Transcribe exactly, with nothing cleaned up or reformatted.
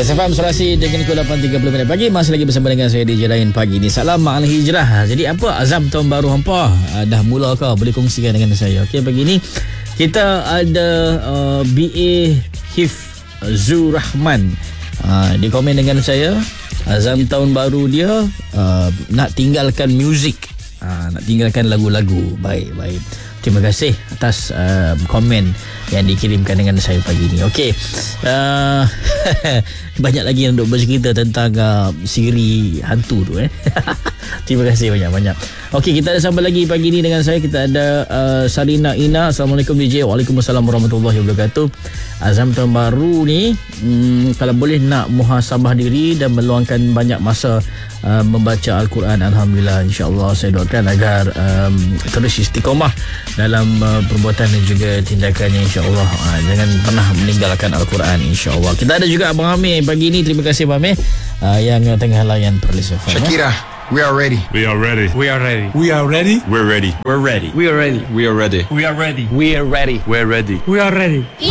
Plus F M Serasi dengan pukul lapan tiga puluh minit pagi. Masih lagi bersama dengan saya D J Ryan pagi ni. Salam Ma'al Hijrah. Jadi apa azam tahun baru hampa? Uh, dah mula ke? Boleh kongsikan dengan saya. Okey, pagi ni kita ada uh, B A Hif Zur Rahman. Uh, dia komen dengan saya, azam tahun baru dia uh, nak tinggalkan muzik, uh, nak tinggalkan lagu-lagu. Baik, baik. Terima kasih atas uh, komen yang dikirimkan dengan saya pagi ni. Okey. Uh, banyak lagi yang duk bercerita tentang uh, siri hantu tu eh. Terima kasih banyak-banyak. Okey, kita ada sambung lagi pagi ni dengan saya. Kita ada uh, Sarina Ina. Assalamualaikum D J. Waalaikumsalam warahmatullahi wabarakatuh. Azam tahun baru ni, hmm, kalau boleh nak muhasabah diri dan meluangkan banyak masa uh, membaca Al-Quran. Alhamdulillah, insya-Allah saya doakan agar um, terus istiqamah dalam uh, perbuatan dan juga tindakannya, insya-Allah. Uh, jangan pernah meninggalkan Al-Quran, insya-Allah. Kita ada juga Abang Amir pagi ni. Terima kasih Abang Amir uh, yang tengah layan Perlis F M. Shakira, we are ready. We are ready. We are ready. We are ready. We're ready. We're ready. We are ready. We are ready. We are ready. We are ready. We're ready. We are ready. We